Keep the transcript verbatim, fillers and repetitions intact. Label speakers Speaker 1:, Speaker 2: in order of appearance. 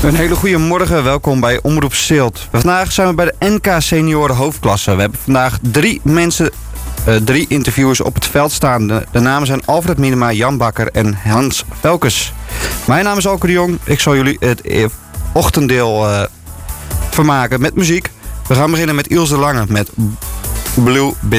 Speaker 1: Een hele goede morgen, welkom bij Omroep Zilt. Vandaag zijn we bij de N K Senioren hoofdklasse. We hebben vandaag drie mensen, uh, drie interviewers op het veld staan. De, de namen zijn Alfred Minema, Jan Bakker en Hans Velkes. Mijn naam is Alke de Jong. Ik zal jullie het ochtenddeel uh, vermaken met muziek. We gaan beginnen met Ilse de Lange met Blue Bit.